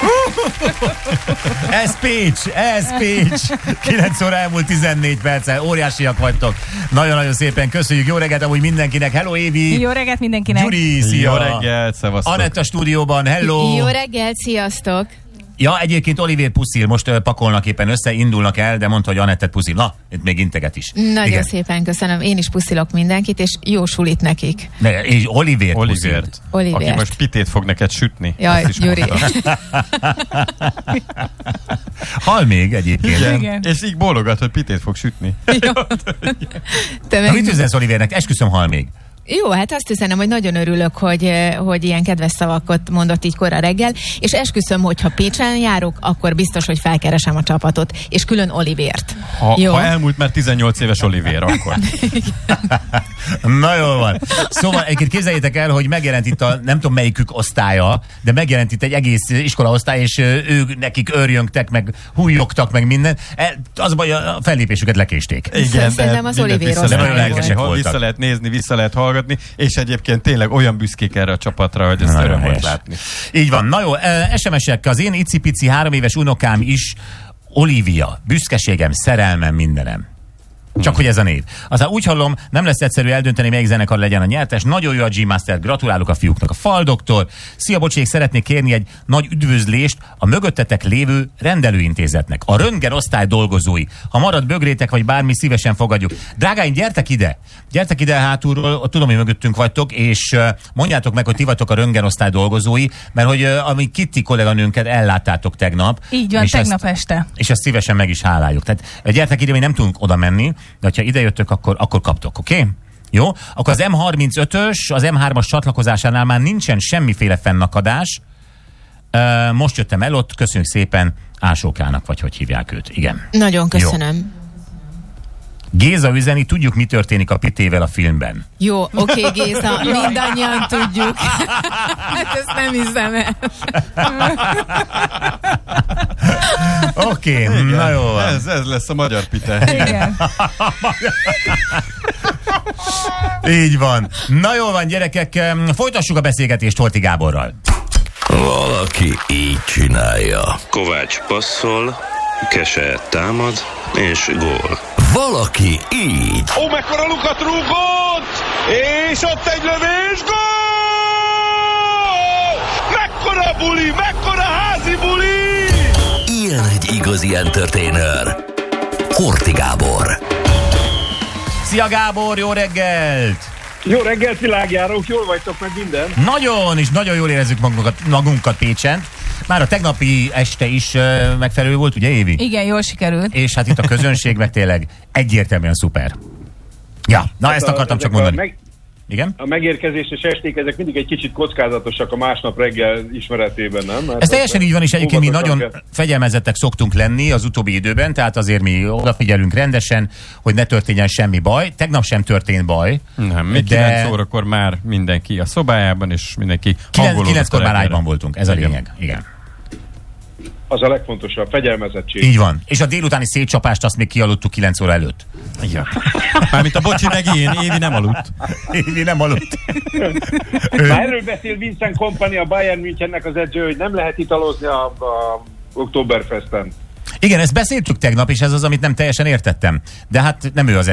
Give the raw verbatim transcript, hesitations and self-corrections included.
Ez Pécs, ez Pécs. kilenc óra elmúlt tizennégy perccel, óriásiak vagytok. Nagyon-nagyon szépen köszönjük. Jó reggelt amúgy mindenkinek. Hello Évi. Jó reggelt mindenkinek. Gyuri, szia. Jó reggelt, szevasztok. Anett a stúdióban, hello. Jó reggelt, sziasztok. Ja, egyébként Olivér puszil, most uh, pakolnak éppen össze, indulnak el, de mondta, hogy Anettet puszil. Na, itt még integet is. Nagyon Igen. szépen köszönöm. Én is puszilok mindenkit, és jó sulit nekik. Ne, és Olivér Olivért. Olivért. Aki most pitét fog neked sütni. Jaj, Gyuri. Hal még egyébként. Igen. Igen. És így bólogat, hogy pitét fog sütni. Te Na, meg... mit üzensz Olivérnek? Esküszöm, hal még. Jó, hát azt üzenem, hogy nagyon örülök, hogy, hogy ilyen kedves szavakat mondott így kora reggel, és esküszöm, hogy ha Pécsen járok, akkor biztos, hogy felkeresem a csapatot, és külön Olivért. Ha, Jó? ha elmúlt már tizennyolc éves Olivér, akkor. Na jól van. Szóval egyébként képzeljétek el, hogy megjelent itt a, nem tudom melyikük osztálya, de megjelent itt egy egész iskolaosztály, és ők nekik örjöngtek, meg hújogtak, meg minden. Az a baj, a fellépésüket lekésték. Igen, Szerintem az mindent Olivér vissza osztály lehet volt. nézni, voltak. vissza lehet nézni, vissza lehet hallgatni, és egyébként tényleg olyan büszkék erre a csapatra, hogy ezt Nagyon öröm volt helyes. látni. Így van. Na jó, es em es-ek. Az én icipici három éves unokám is Olivia. Büszkeségem, szerelmem, mindenem. Csak hogy ez a név. Aztán úgy hallom, nem lesz egyszerű eldönteni, melyik zenekar legyen a nyertes. Nagyon jó a G-Master, gratulálok a fiúknak. A Fal doktor. Szia, bocsék, szeretnék kérni egy nagy üdvözlést a mögöttetek lévő rendelőintézetnek. A röntgen osztály dolgozói. Ha marad bögrétek, vagy bármi, szívesen fogadjuk. Drágáim, gyertek ide! Gyertek ide hátulról, tudom, hogy mögöttünk vagytok, és mondjátok meg, hogy ti vagytok a röntgen osztály dolgozói, mert hogy ami Kitty kolléganőnket elláttátok tegnap. Így van, és tegnap ezt, este. És ezt szívesen meg is háláljuk. Tehát gyertek ide, mi nem tudunk oda menni, de ha ide jöttök, akkor, akkor kaptok, oké? Okay? Jó? Akkor az em harmincötös, az em hármas csatlakozásánál már nincsen semmiféle fennakadás. Uh, most jöttem el ott, köszönjük szépen Ásókának, vagy hogy hívják őt. Igen. Nagyon köszönöm. Jó. Géza üzeni, tudjuk, mi történik a Pitével a filmben. Jó, oké, okay, Géza, mindannyian tudjuk. Hát ezt nem hiszem el. Oké, okay, na jó van. Ez, ez lesz a magyar Pite. Igen. Így van. Na jó van, gyerekek, folytassuk a beszélgetést Horthy Gáborral. Valaki így csinálja. Kovács passzol, Kese támad, és gól. Valaki így. Ó, mekkora lukat rúgott! És ott egy lövés, gól! Mekkora buli, mekkora házi buli! Ilyen egy igazi entertainer. Horthy Gábor. Szia Gábor, jó reggelt! Jó reggelt, világjárók, jól vagytok meg minden? Nagyon, és nagyon jól érezzük magunkat, magunkat Pécsen. Már a tegnapi este is uh, megfelelő volt, ugye Évi? Igen, jól sikerült. És hát itt a közönség meg tényleg egyértelműen szuper. Ja, na hát ezt a, akartam csak mondani. Meg, Igen? A megérkezéses esték, ezek mindig egy kicsit kockázatosak a másnap reggel ismeretében, nem? Mert ez teljesen így van, és egyébként mi nagyon kell. fegyelmezettek szoktunk lenni az utóbbi időben, tehát azért mi odafigyelünk rendesen, hogy ne történjen semmi baj. Tegnap sem történt baj. Nem, mi de... kilenc órakor már mindenki a szobájában, és mindenki hangolódott. kilenckor már ágyban voltunk, ez a Igen. lényeg. Igen. Az a legfontosabb, fegyelmezettség. Így van. És a délutáni szétcsapást azt még kialudtuk kilenc óra előtt. Ja. Mármint a Bocsi meg én, Évi nem aludt. Évi nem aludt. Már erről beszél Vincent Kompany, a Bayern Münchennek az edző, hogy nem lehet italozni a, a Oktoberfesten. Igen, ezt beszéltük tegnap, és ez az, amit nem teljesen értettem. De hát nem ő az